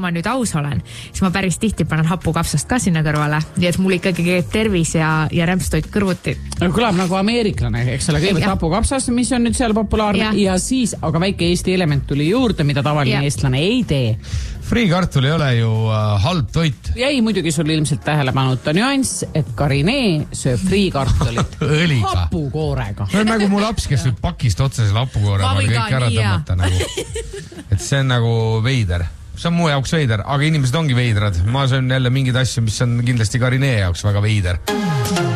ma nüüd aus olen, siis ma päris tihti panen hapukapsast ka sinna kõrvale, nii et mul ikkagi käib tervis ja rämpstoit kõrvuti. Kõlab nagu ameeriklane, eks ole, kõigepealt hapukapsas, mis on nüüd seal populaarne ja siis, aga väike Eesti element tuli juurde, mida tavaline eestlane ei tee. Friikartul ei ole ju halb toit. Jäi muidugi sul ilmselt tähelepanuta nüanss, et Karinee sööb friikartulit hapukoorega. No nagu mu laps, kes võib pakist otsa selle hapukoore kõik ära tõmmata nagu. Et see on nagu veider. See on mu jaoks veider, aga inimesed ongi veidrad. Ma söön jälle mingeid asju, mis on kindlasti Karinee jaoks väga veider.